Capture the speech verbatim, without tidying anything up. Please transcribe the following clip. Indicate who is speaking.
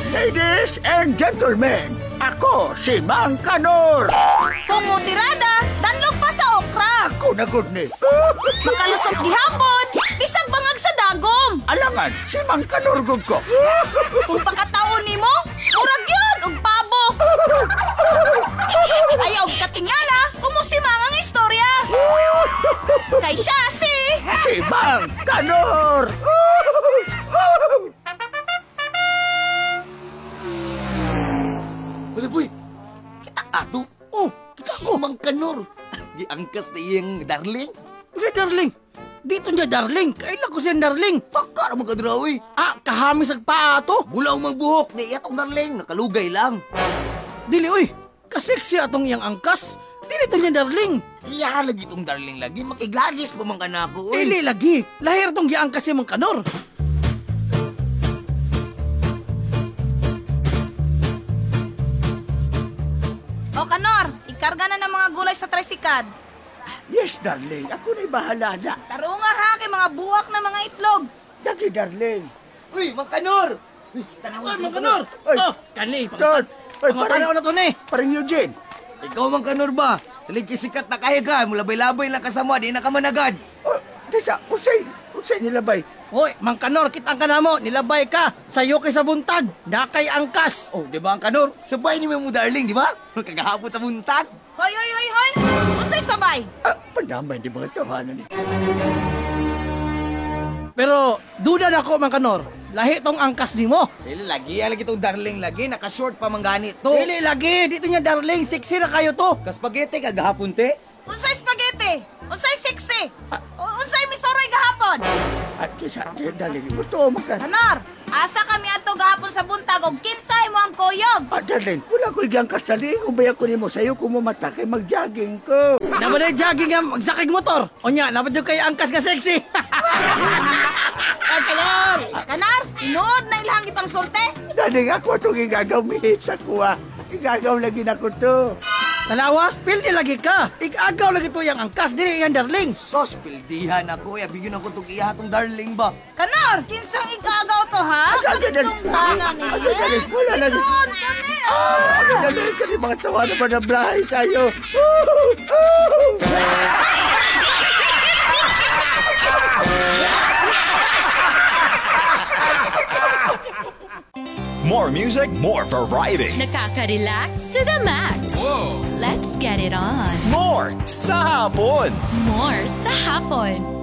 Speaker 1: Ladies and gentlemen, ako si Mang Kanor.
Speaker 2: Tumutirada, danlog pa sa okra.
Speaker 1: Ako na good ni.
Speaker 2: Makalusog gihapon, bisag bangag sa dagom.
Speaker 1: Alangan, si Mang Kanor gud ko.
Speaker 2: Kung pagkataon nimo, murag yun, og pabo. Ayaw og katingala, kumusimang ang istorya. Kay siya si...
Speaker 1: Si Mang Kanor.
Speaker 3: Wala boy, kita ato. Oh, kita ko Mang Kanor. Giangkas na iyang darling.
Speaker 4: Si darling. Dito niya darling. Kailan ko siya darling.
Speaker 3: Pakar mo ka drawi.
Speaker 4: Ah, kahamis ang paa to.
Speaker 3: Bulaw magbuhok, di atong darling, nakalugay lang.
Speaker 4: Dili, uy. Kaseksi atong iyang angkas. Dili to niya darling.
Speaker 3: Iya lagi itong darling lagi, makigladis pa man ka na ako. Uy.
Speaker 4: Dili lagi. Lahir tong giangkas si Mang Kanor.
Speaker 2: O Kanor, ikarga na ng mga gulay sa tricycad.
Speaker 1: Yes, darling. Ako na'y bahala na.
Speaker 2: Tarunga ha, kay mga buwak na mga itlog.
Speaker 1: Lagi, darling.
Speaker 3: Uy, Mang Kanor! Uy, tanawan
Speaker 4: Ay,
Speaker 3: si
Speaker 4: Mang Kanor.
Speaker 1: Ay.
Speaker 4: Oh, kani.
Speaker 1: Don. Ay,
Speaker 4: Pangapanaw na to ni.
Speaker 1: Parang Eugene.
Speaker 3: Ikaw, Mang Kanor ba? Talig kisikat na kaya ka, mulabay-labay lang kasama, di na ka managad.
Speaker 1: Oh, Tessa, usay. Usay nilabay.
Speaker 4: Hoy, Mang Kanor, kitang ka na mo. Nilabay ka. Sayo kay sa buntag. Nakay angkas.
Speaker 3: Oh, di ba ang Kanor? Sabay ni mo darling, di ba? Kagahapon sa buntag.
Speaker 2: Hoy, hoy, hoy, hoy! Unsay sabay?
Speaker 1: Ah, pandamay di mga tawanan ni.
Speaker 4: Pero, duda na ko, Mang Kanor. Lahi tong angkas ni mo.
Speaker 3: Dili, lagi, lagi itong darling lagi, nakashort pa man ganit to.
Speaker 4: Dili lagi. Dito niya darling. Sexy na kayo to.
Speaker 3: Kaspagete kagahapon te.
Speaker 2: Unsay spaghetti? Unsay sexy? O unsay misoroy gahapon?
Speaker 1: At Tessa, darling, gusto mo ka.
Speaker 2: Kanor, asa kami ato gahapon sa buntag og kinsay mo ang kuyog.
Speaker 1: Ah, darling, wala ko igang kasali. Kung baya ko ni mo sa'yo, kung mamata kay mag-jogging ko.
Speaker 4: Naman ay jogging nga magsakig motor. O niya, naman yung kay angkas nga sexy. Ay, Kanor!
Speaker 2: Kanor, inuod na ilahang ipang sorte.
Speaker 1: Darling, ako itong igagaw minit sa kuha. Igagaw lagi na ko to.
Speaker 4: Tanawa, pildi lagi ka. Ig-agaw lagi to yung angkas. Dili yan, darling.
Speaker 3: Sos, pildihan ako, ya bigyan ako itong iya itong darling ba?
Speaker 2: Kanor, kinsang igagaw to ha?
Speaker 1: Agad, agad,
Speaker 2: Kanitong tanan ni.
Speaker 1: agad, agad, wala lagi.
Speaker 2: Isuod kami.
Speaker 1: Ah, ano darling, kasi mga tawa na ba na blahay tayo.
Speaker 5: More music, more variety.
Speaker 6: Nakaka-relax to the max. Let's get it on.
Speaker 5: More sa hapon.
Speaker 6: More sa hapon.